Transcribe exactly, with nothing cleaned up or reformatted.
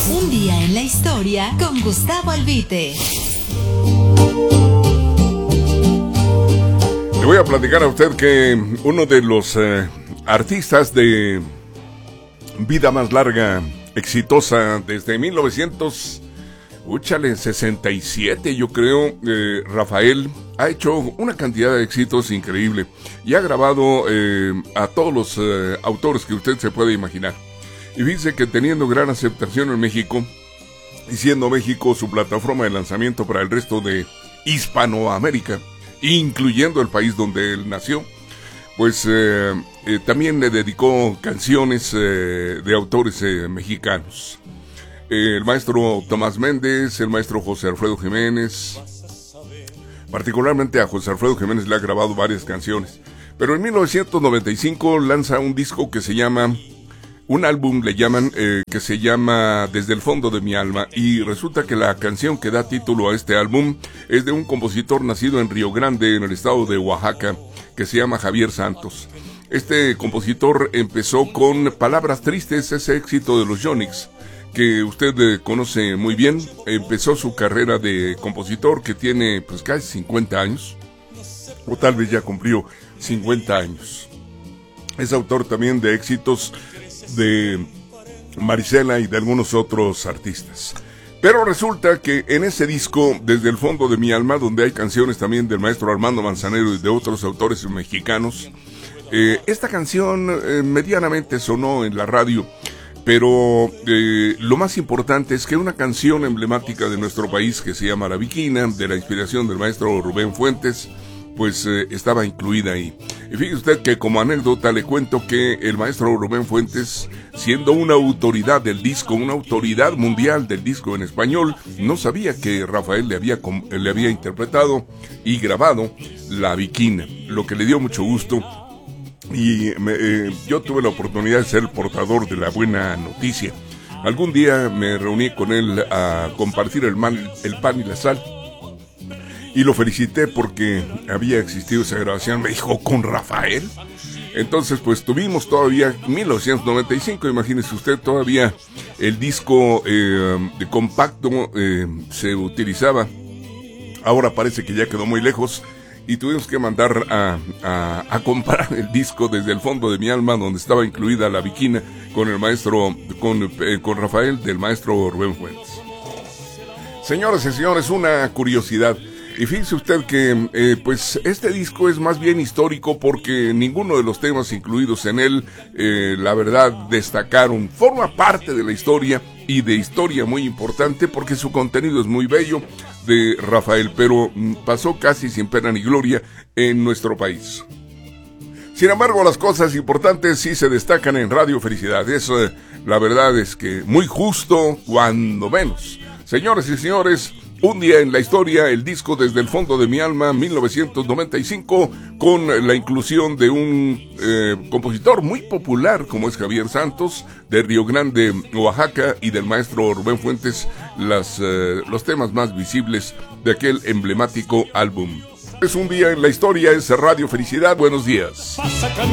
Un día en la historia con Gustavo Albite. Le voy a platicar a usted que uno de los eh, artistas de vida más larga, exitosa, desde mil novecientos sesenta y siete, yo creo, eh, Rafael, ha hecho una cantidad de éxitos increíble y ha grabado eh, a todos los eh, autores que usted se puede imaginar. Y fíjese que teniendo gran aceptación en México, y siendo México su plataforma de lanzamiento para el resto de Hispanoamérica, incluyendo el país donde él nació, pues eh, eh, también le dedicó canciones eh, de autores eh, mexicanos. Eh, el maestro Tomás Méndez, el maestro José Alfredo Jiménez, particularmente a José Alfredo Jiménez le ha grabado varias canciones. Pero en mil novecientos noventa y cinco lanza un disco que se llama, un álbum le llaman, eh, que se llama Desde el fondo de mi alma, y resulta que la canción que da título a este álbum es de un compositor nacido en Río Grande, en el estado de Oaxaca, que se llama Javier Santos. Este compositor empezó con Palabras Tristes, ese éxito de los Yonix, que usted eh, conoce muy bien. Empezó su carrera de compositor, que tiene pues casi cincuenta años, o tal vez ya cumplió cincuenta años. Es autor también de éxitos de Marisela y de algunos otros artistas. Pero resulta que en ese disco, Desde el fondo de mi alma, donde hay canciones también del maestro Armando Manzanero y de otros autores mexicanos, eh, esta canción eh, medianamente sonó en la radio. Pero eh, lo más importante es que una canción emblemática de nuestro país que se llama La Viquina, de la inspiración del maestro Rubén Fuentes, pues eh, estaba incluida ahí. Y fíjese usted que como anécdota le cuento que el maestro Rubén Fuentes, siendo una autoridad del disco, una autoridad mundial del disco en español, no sabía que Rafael le había, le había interpretado y grabado La Viquina, lo que le dio mucho gusto. Y me, eh, yo tuve la oportunidad de ser el portador de la buena noticia. Algún día me reuní con él a compartir el, man, el pan y la sal, y lo felicité porque había existido esa grabación. Me dijo, ¿con Rafael? Entonces pues tuvimos todavía mil novecientos noventa y cinco, imagínese usted, todavía el disco eh, de compacto eh, se utilizaba. Ahora parece que ya quedó muy lejos, y tuvimos que mandar a, a, a comprar el disco Desde el fondo de mi alma, donde estaba incluida La Viquina, con el maestro, con, eh, con Rafael, del maestro Rubén Fuentes. Señoras y señores, una curiosidad. Y fíjese usted que eh, pues este disco es más bien histórico, porque ninguno de los temas incluidos en él, eh, la verdad, destacaron. Forma parte de la historia, y de historia muy importante, porque su contenido es muy bello, de Rafael, pero pasó casi sin pena ni gloria en nuestro país. Sin embargo, las cosas importantes sí se destacan en Radio Felicidad. Eso, eh, la verdad es que muy justo, cuando menos. Señores y señores, un día en la historia, el disco Desde el fondo de mi alma, mil novecientos noventa y cinco, con la inclusión de un eh, compositor muy popular como es Javier Santos, de Río Grande, Oaxaca, y del maestro Rubén Fuentes, las, eh, los temas más visibles de aquel emblemático álbum. Es un día en la historia, es Radio Felicidad. Buenos días.